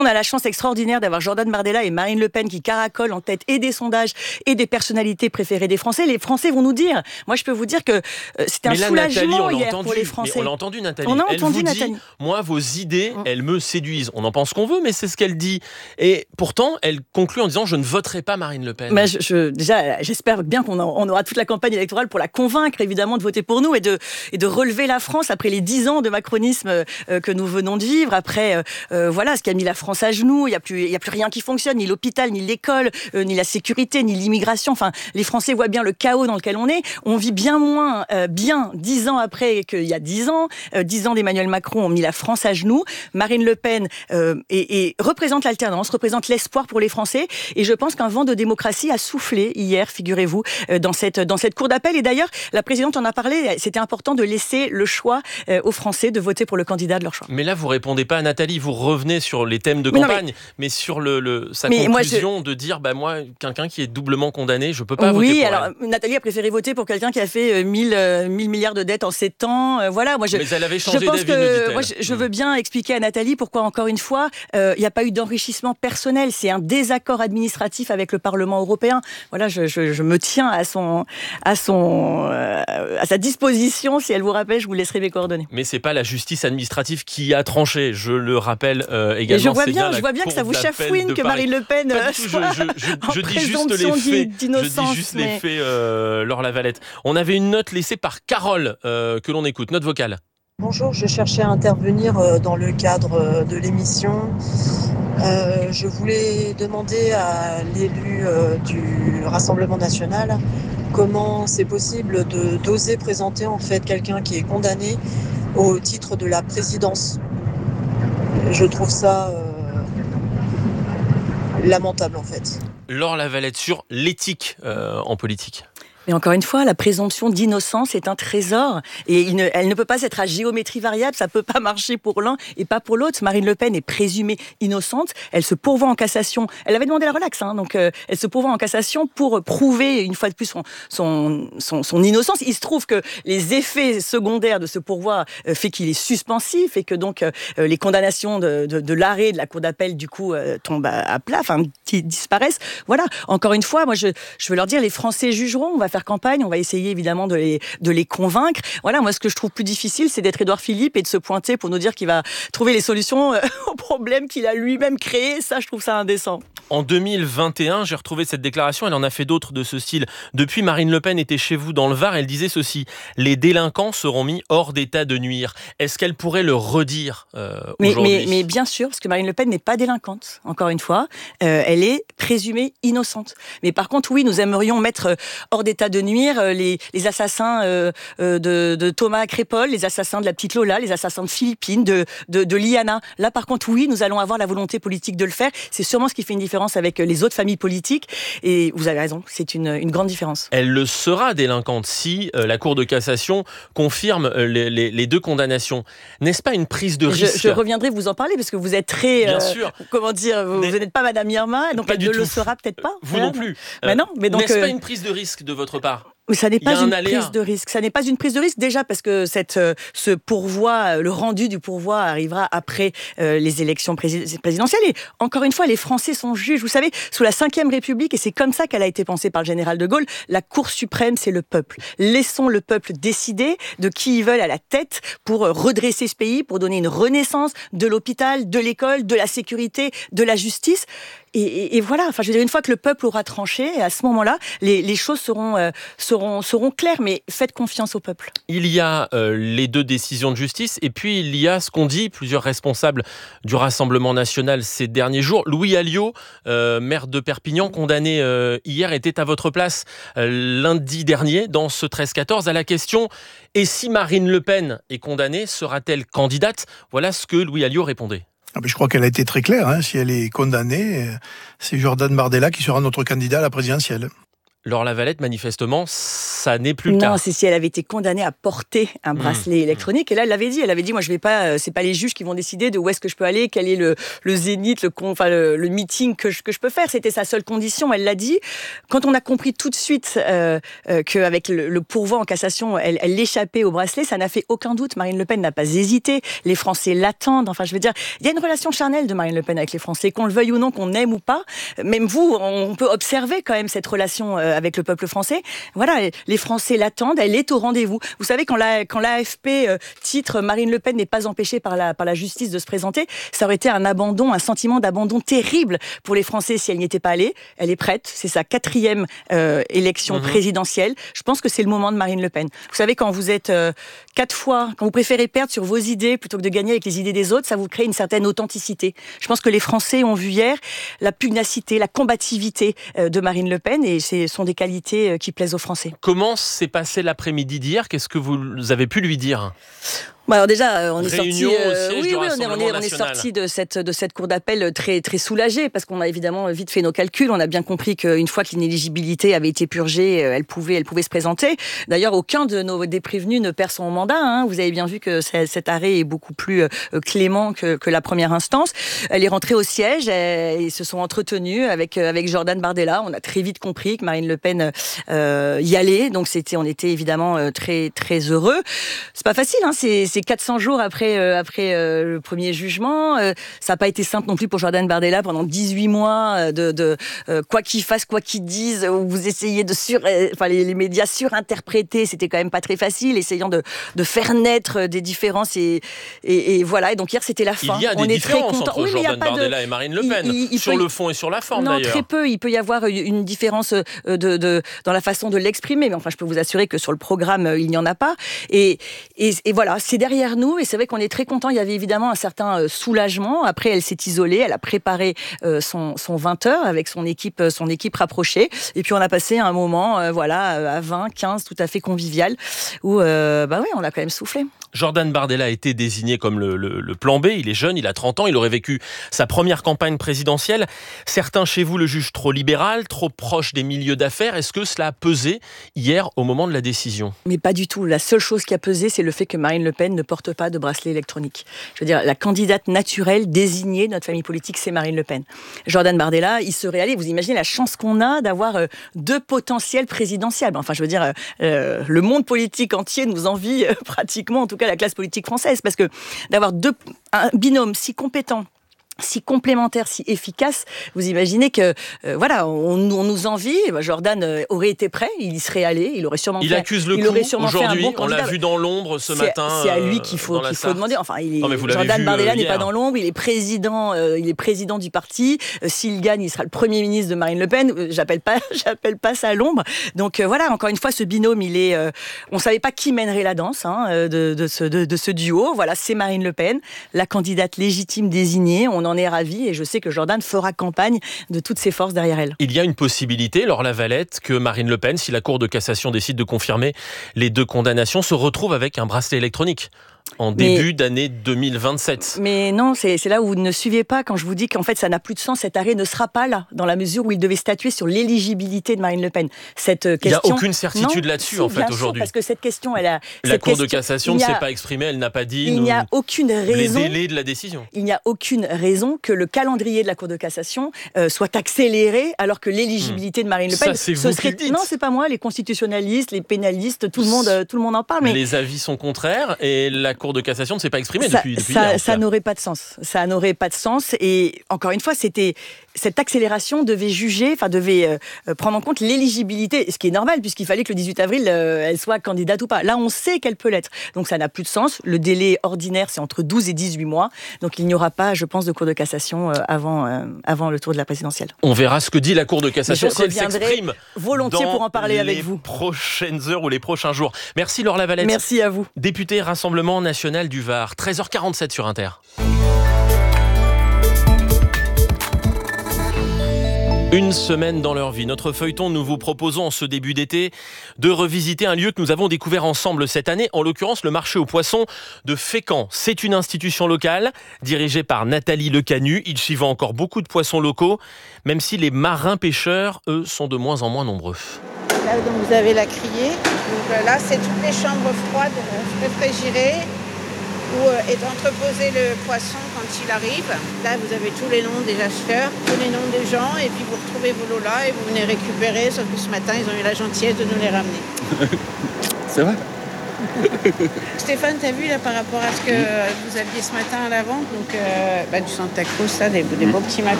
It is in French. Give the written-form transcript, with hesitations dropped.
On a la chance extraordinaire d'avoir Jordan Bardella et Marine Le Pen qui caracolent en tête et des sondages et des personnalités préférées des Français. Les Français vont nous dire. Moi, je peux vous dire que c'était un soulagement hier pour les Français. On l'a entendu, Nathalie. On a elle entendu vous Nathalie. Dit, moi, vos idées, elles me séduisent. On en pense qu'on veut, mais c'est ce qu'elle dit. Et pourtant, elle conclut en disant « Je ne voterai pas Marine Le Pen ». Déjà, j'espère bien qu'on aura toute la campagne électorale pour la convaincre, évidemment, de voter pour nous et de relever la France après les 10 ans de macronisme que nous venons de vivre. Après, ce qui a mis la France à genoux. Il y a plus rien qui fonctionne, ni l'hôpital, ni l'école, ni la sécurité, ni l'immigration. Enfin, les Français voient bien le chaos dans lequel on est. On vit bien moins bien 10 ans après qu'il y a 10 ans. 10 ans d'Emmanuel Macron ont mis la France à genoux. Marine Le Pen représente l'alternance, représente l'espoir pour les Français. Et je pense qu'un vent de démocratie a soufflé hier, figurez-vous, dans cette cour d'appel. Et d'ailleurs, la présidente en a parlé. C'était important de laisser le choix aux Français de voter pour le candidat de leur choix. Mais là, vous répondez pas à Nathalie. Vous revenez sur les thèmes de campagne, mais sur sa conclusion de dire moi, quelqu'un qui est doublement condamné, je peux pas voter pour elle. Oui, alors Nathalie a préféré voter pour quelqu'un qui a fait 1000 milliards de dettes en 7 ans. Mais elle avait changé d'avis, je veux bien expliquer à Nathalie pourquoi, encore une fois, il n'y a pas eu d'enrichissement personnel. C'est un désaccord administratif avec le Parlement européen. Voilà, je me tiens à sa disposition. Si elle vous rappelle, je vous laisserai mes coordonnées. Mais c'est pas la justice administrative qui a tranché, je le rappelle également. Et je vois bien que ça vous chafouine que Marine Le Pen je dis juste les faits. Je dis juste les faits, Laure Lavalette. On avait une note laissée par Carole que l'on écoute, note vocale. Bonjour, je cherchais à intervenir dans le cadre de l'émission. Je voulais demander à l'élu du Rassemblement national comment c'est possible d'oser présenter en fait quelqu'un qui est condamné au titre de la présidence. Je trouve ça lamentable en fait. Laure Lavalette sur l'éthique en politique. Mais encore une fois, la présomption d'innocence est un trésor et elle ne peut pas être à géométrie variable, ça ne peut pas marcher pour l'un et pas pour l'autre. Marine Le Pen est présumée innocente, elle se pourvoit en cassation, elle avait demandé la relaxe, donc elle se pourvoit en cassation pour prouver une fois de plus son innocence. Il se trouve que les effets secondaires de ce pourvoi fait qu'il est suspensif et que donc les condamnations de l'arrêt de la cour d'appel du coup tombent à plat, disparaissent. Voilà, encore une fois, moi je veux leur dire, les Français jugeront, on va faire campagne, on va essayer évidemment de les convaincre. Voilà, moi ce que je trouve plus difficile, c'est d'être Édouard Philippe et de se pointer pour nous dire qu'il va trouver les solutions aux problèmes qu'il a lui-même créés. Ça, je trouve ça indécent. En 2021, j'ai retrouvé cette déclaration, elle en a fait d'autres de ce style. Depuis, Marine Le Pen était chez vous dans le Var, elle disait ceci: les délinquants seront mis hors d'état de nuire. Est-ce qu'elle pourrait le redire aujourd'hui ? Mais bien sûr, parce que Marine Le Pen n'est pas délinquante, encore une fois. Elle est présumée innocente. Mais par contre, oui, nous aimerions mettre hors d'état de nuire les assassins de Thomas Crépol, les assassins de la petite Lola, les assassins de Philippine, de Liana. Là, par contre, oui, nous allons avoir la volonté politique de le faire. C'est sûrement ce qui fait une différence avec les autres familles politiques. Et vous avez raison, c'est une grande différence. Elle le sera délinquante si la Cour de cassation confirme les deux condamnations. N'est-ce pas une prise de risque ? Je reviendrai vous en parler parce que vous êtes très... Bien sûr. Comment dire, vous n'êtes pas Madame Irma, donc elle ne le sera peut-être pas. Vous non plus. Donc, n'est-ce pas une prise de risque de votre part ? Mais ça n'est pas une prise de risque. Ça n'est pas une prise de risque déjà parce que ce pourvoi, le rendu du pourvoi arrivera après les élections présidentielles. Et encore une fois, les Français sont juges. Vous savez, sous la Ve République, et c'est comme ça qu'elle a été pensée par le général de Gaulle, la Cour suprême, c'est le peuple. Laissons le peuple décider de qui ils veulent à la tête pour redresser ce pays, pour donner une renaissance de l'hôpital, de l'école, de la sécurité, de la justice. Et voilà, je veux dire, une fois que le peuple aura tranché, à ce moment-là, les choses seront claires, mais faites confiance au peuple. Il y a les deux décisions de justice, et puis il y a ce qu'ont dit plusieurs responsables du Rassemblement national ces derniers jours. Louis Alliot, maire de Perpignan, condamné hier, était à votre place lundi dernier dans ce 13-14 à la question « Et si Marine Le Pen est condamnée, sera-t-elle candidate ?» Voilà ce que Louis Alliot répondait. Je crois qu'elle a été très claire. Si elle est condamnée, c'est Jordan Bardella qui sera notre candidat à la présidentielle. Laure Lavalette, manifestement, ça n'est plus le cas. Non, c'est si elle avait été condamnée à porter un bracelet électronique. Et là, elle l'avait dit, moi, je vais pas, c'est pas les juges qui vont décider de où est-ce que je peux aller, quel est le zénith, le meeting que je peux faire. C'était sa seule condition, elle l'a dit. Quand on a compris tout de suite qu'avec le pourvoi en cassation, elle échappait au bracelet, ça n'a fait aucun doute. Marine Le Pen n'a pas hésité. Les Français l'attendent. Enfin, je veux dire, il y a une relation charnelle de Marine Le Pen avec les Français, qu'on le veuille ou non, qu'on aime ou pas. Même vous, on peut observer quand même cette relation avec le peuple français. Voilà, les Français l'attendent. Elle est au rendez-vous. Vous savez, quand l'AFP titre Marine Le Pen n'est pas empêchée par la justice de se présenter, ça aurait été un sentiment d'abandon terrible pour les Français si elle n'y était pas allée. Elle est prête. C'est sa 4e élection présidentielle. Je pense que c'est le moment de Marine Le Pen. Vous savez, quand vous êtes 4 fois, quand vous préférez perdre sur vos idées plutôt que de gagner avec les idées des autres, ça vous crée une certaine authenticité. Je pense que les Français ont vu hier la pugnacité, la combativité de Marine Le Pen, et ce sont des qualités qui plaisent aux Français. Comment s'est passé l'après-midi d'hier ? Qu'est-ce que vous avez pu lui dire ? Bon, alors déjà, on est sorti. On est sorti de cette cour d'appel très très soulagé, parce qu'on a évidemment vite fait nos calculs. On a bien compris qu'une fois que l'inéligibilité avait été purgée, elle pouvait se présenter. D'ailleurs, aucun des prévenus ne perd son mandat. Hein. Vous avez bien vu que cet arrêt est beaucoup plus clément que la première instance. Elle est rentrée au siège et se sont entretenus avec Jordan Bardella. On a très vite compris que Marine Le Pen y allait. Donc on était évidemment très très heureux. C'est pas facile, hein. C'est 400 jours après le premier jugement. Ça n'a pas été simple non plus pour Jordan Bardella pendant 18 mois de quoi qu'il fasse, quoi qu'il dise, où vous essayez les médias surinterpréter. C'était quand même pas très facile, essayant de faire naître des différences et voilà. Et donc hier, c'était la fin. Il y a des différences entre Jordan Bardella et Marine Le Pen, sur le fond et sur la forme, d'ailleurs. Non, très peu. Il peut y avoir une différence dans la façon de l'exprimer, mais enfin, je peux vous assurer que sur le programme, il n'y en a pas. Et voilà, c'est derrière nous, et c'est vrai qu'on est très content. Il y avait évidemment un certain soulagement. Après, elle s'est isolée, elle a préparé son 20h avec son équipe rapprochée, et puis on a passé un moment à 20, 15, tout à fait convivial, où on a quand même soufflé. Jordan Bardella a été désigné comme le plan B. Il est jeune, il a 30 ans, il aurait vécu sa première campagne présidentielle. Certains chez vous le jugent trop libéral, trop proche des milieux d'affaires. Est-ce que cela a pesé hier au moment de la décision ? Mais pas du tout. La seule chose qui a pesé, c'est le fait que Marine Le Pen ne porte pas de bracelet électronique. Je veux dire, la candidate naturelle désignée de notre famille politique, c'est Marine Le Pen. Jordan Bardella, il serait allé. Vous imaginez la chance qu'on a d'avoir 2 potentiels présidentiables. Enfin, je veux dire, le monde politique entier nous envie pratiquement, en tout cas la classe politique française, parce que d'avoir un binôme si compétent, si complémentaire, si efficace, vous imaginez que on nous envie. Jordan aurait été prêt, il y serait allé, il aurait sûrement accuse le coup aujourd'hui. On l'a vu dans l'ombre ce matin. C'est à lui qu'il faut demander. Enfin, Jordan Bardella n'est pas dans l'ombre, il est président du parti. S'il gagne, il sera le Premier ministre de Marine Le Pen. J'appelle pas ça l'ombre. Donc encore une fois, ce binôme, on savait pas qui mènerait la danse de ce duo. Voilà, c'est Marine Le Pen, la candidate légitime désignée. On en est ravis, et je sais que Jordan fera campagne de toutes ses forces derrière elle. Il y a une possibilité, Laure Lavalette, que Marine Le Pen, si la Cour de cassation décide de confirmer les 2 condamnations, se retrouve avec un bracelet électronique en début d'année 2027. Mais non, c'est là où vous ne suivez pas quand je vous dis qu'en fait ça n'a plus de sens. Cet arrêt ne sera pas là, dans la mesure où il devait statuer sur l'éligibilité de Marine Le Pen. Il n'y a aucune certitude là-dessus, en fait, aujourd'hui. Parce que cette question, la Cour de cassation ne s'est pas exprimée, elle n'a pas dit il n'y a aucune raison, les délais de la décision. Il n'y a aucune raison que le calendrier de la Cour de cassation soit accéléré, alors que l'éligibilité de Marine Le Pen... Ça, c'est vous qui le dites. Non, c'est pas moi, les constitutionnalistes, les pénalistes, tout le monde en parle. Mais les avis sont contraires, et la Cour de cassation ne s'est pas exprimée depuis hier. Ça n'aurait pas de sens. Ça n'aurait pas de sens. Et encore une fois, cette accélération devait prendre en compte l'éligibilité, ce qui est normal, puisqu'il fallait que le 18 avril, elle soit candidate ou pas. Là, on sait qu'elle peut l'être. Donc ça n'a plus de sens. Le délai ordinaire, c'est entre 12 et 18 mois. Donc il n'y aura pas, je pense, de Cour de cassation avant le tour de la présidentielle. On verra ce que dit la Cour de cassation si elle s'exprime volontiers pour en parler avec vous. Les prochaines heures ou les prochains jours. Merci Laure Lavalette. Merci à vous. Députée Rassemblement National du Var, 13h47 sur Inter. Une semaine dans leur vie. Notre feuilleton, nous vous proposons en ce début d'été de revisiter un lieu que nous avons découvert ensemble cette année, en l'occurrence le marché aux poissons de Fécamp. C'est une institution locale dirigée par Nathalie Lecanu. Il s'y vend encore beaucoup de poissons locaux, même si les marins pêcheurs, eux, sont de moins en moins nombreux. Là, donc, vous avez la criée. Donc, là, c'est toutes les chambres froides réfrigérées où est entreposé le poisson quand il arrive. Là, vous avez tous les noms des acheteurs, tous les noms des gens, et puis vous retrouvez vos lots là et vous venez récupérer, sauf que ce matin, ils ont eu la gentillesse de nous les ramener. C'est vrai? Stéphane, t'as vu là par rapport à ce que vous aviez ce matin à la vente, donc du Santa Cruz, ça, des beaux petits maquis.